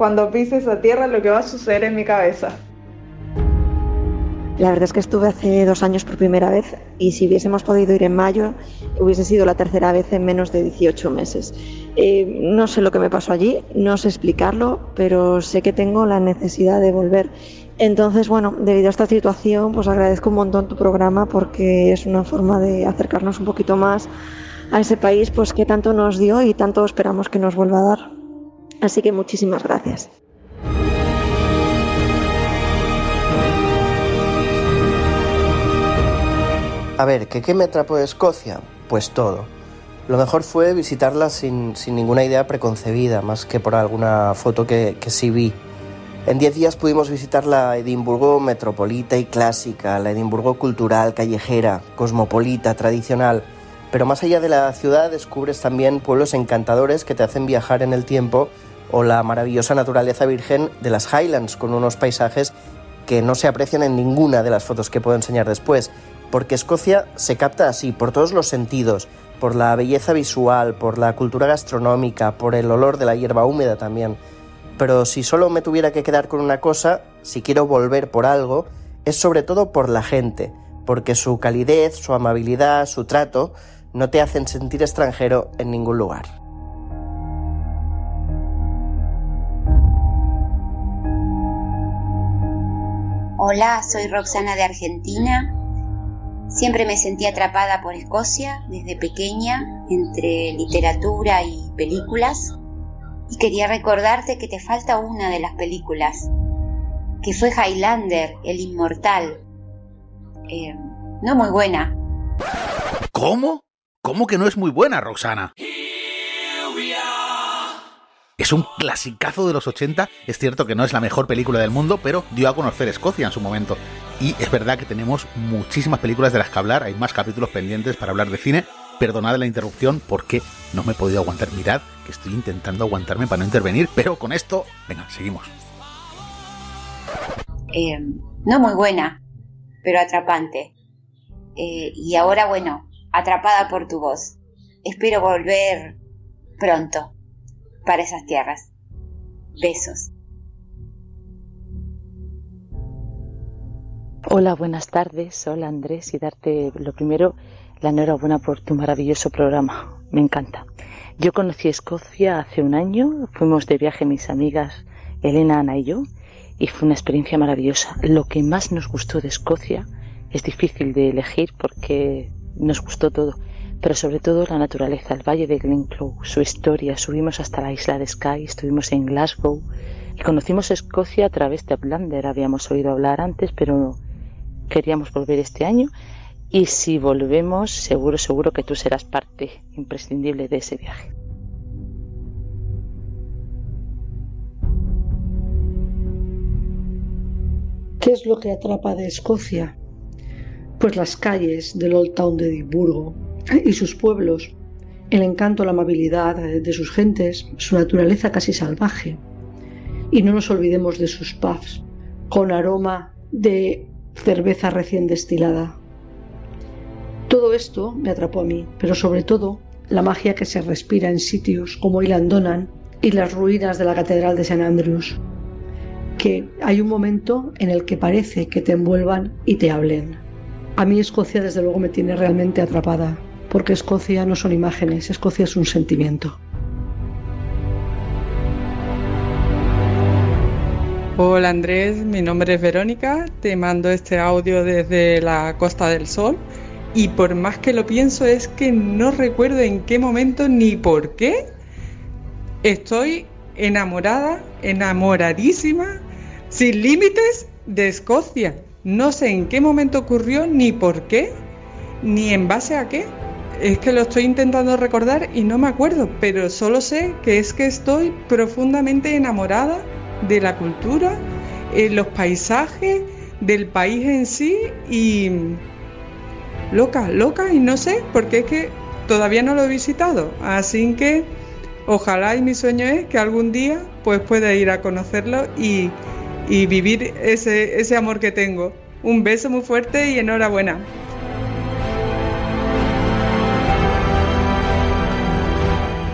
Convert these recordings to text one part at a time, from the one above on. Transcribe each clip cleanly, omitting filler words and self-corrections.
cuando pise esa tierra lo que va a suceder en mi cabeza. La verdad es que estuve hace 2 años por primera vez y si hubiésemos podido ir en mayo hubiese sido la tercera vez en menos de 18 meses. No sé lo que me pasó allí, no sé explicarlo, pero sé que tengo la necesidad de volver. Entonces, bueno, debido a esta situación, pues agradezco un montón tu programa porque es una forma de acercarnos un poquito más a ese país pues que tanto nos dio y tanto esperamos que nos vuelva a dar. Así que muchísimas gracias. A ver, ¿qué me atrapó de Escocia? Pues todo. Lo mejor fue visitarla sin ninguna idea preconcebida, más que por alguna foto que sí vi. En 10 días pudimos visitar la Edimburgo metropolita y clásica, la Edimburgo cultural, callejera, cosmopolita, tradicional. Pero más allá de la ciudad descubres también pueblos encantadores que te hacen viajar en el tiempo o la maravillosa naturaleza virgen de las Highlands, con unos paisajes que no se aprecian en ninguna de las fotos que puedo enseñar después. Porque Escocia se capta así, por todos los sentidos, por la belleza visual, por la cultura gastronómica, por el olor de la hierba húmeda también. Pero si solo me tuviera que quedar con una cosa, si quiero volver por algo, es sobre todo por la gente, porque su calidez, su amabilidad, su trato, no te hacen sentir extranjero en ningún lugar. Hola, soy Roxana de Argentina. Siempre me sentí atrapada por Escocia desde pequeña, entre literatura y películas. Y quería recordarte que te falta una de las películas, que fue Highlander, el inmortal. No muy buena. ¿Cómo? ¿Cómo que no es muy buena, Roxana? Es un clasicazo de los 80, es cierto que no es la mejor película del mundo, pero dio a conocer Escocia en su momento. Y es verdad que tenemos muchísimas películas de las que hablar, hay más capítulos pendientes para hablar de cine. Perdonad la interrupción porque no me he podido aguantar. Mirad que estoy intentando aguantarme para no intervenir, pero con esto, venga, seguimos. No muy buena, pero atrapante. Y ahora, bueno, atrapada por tu voz. Espero volver pronto para esas tierras. Besos. Hola, buenas tardes. Hola, Andrés, y darte lo primero la enhorabuena por tu maravilloso programa. Me encanta. Yo conocí Escocia hace 1 año. Fuimos de viaje mis amigas Elena, Ana y yo, y fue una experiencia maravillosa. Lo que más nos gustó de Escocia es difícil de elegir porque nos gustó todo, pero sobre todo la naturaleza, el valle de Glenclough, su historia. Subimos hasta la isla de Skye, estuvimos en Glasgow y conocimos Escocia a través de Outlander. Habíamos oído hablar antes, pero queríamos volver este año. Y si volvemos, seguro que tú serás parte imprescindible de ese viaje. ¿Qué es lo que atrapa de Escocia? Pues las calles del Old Town de Edimburgo y sus pueblos, el encanto, la amabilidad de sus gentes, su naturaleza casi salvaje. Y no nos olvidemos de sus pubs, con aroma de cerveza recién destilada. Todo esto me atrapó a mí, pero sobre todo la magia que se respira en sitios como Ilandonan y las ruinas de la Catedral de St. Andrews, que hay un momento en el que parece que te envuelvan y te hablen. A mí Escocia desde luego me tiene realmente atrapada, porque Escocia no son imágenes, Escocia es un sentimiento. Hola Andrés, mi nombre es Verónica, te mando este audio desde la Costa del Sol y por más que lo pienso es que no recuerdo en qué momento ni por qué estoy enamorada, enamoradísima, sin límites de Escocia. No sé en qué momento ocurrió, ni por qué, ni en base a qué. Es que lo estoy intentando recordar y no me acuerdo, pero solo sé que es que estoy profundamente enamorada de la cultura, los paisajes, del país en sí y loca y no sé, porque es que todavía no lo he visitado, así que ojalá y mi sueño es que algún día pues pueda ir a conocerlo y vivir ese amor que tengo. Un beso muy fuerte y enhorabuena.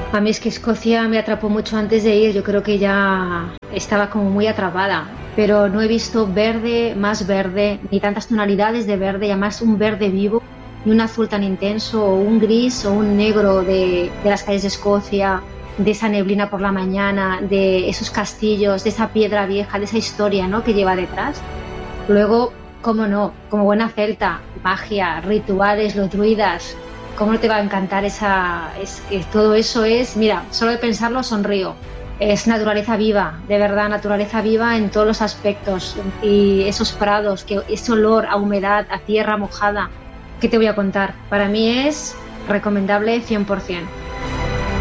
A mí es que Escocia me atrapó mucho antes de ir, yo creo que ya estaba como muy atrapada, pero no he visto verde, más verde, ni tantas tonalidades de verde, y además un verde vivo, ni un azul tan intenso, o un gris o un negro de las calles de Escocia, de esa neblina por la mañana, de esos castillos, de esa piedra vieja, de esa historia, ¿no?, que lleva detrás. Luego, cómo no, como buena celta, magia, rituales, los druidas, cómo no te va a encantar es que todo eso es, mira, solo de pensarlo sonrío. Es naturaleza viva, de verdad, naturaleza viva en todos los aspectos. Y esos prados, ese olor a humedad, a tierra mojada, ¿qué te voy a contar? Para mí es recomendable 100%.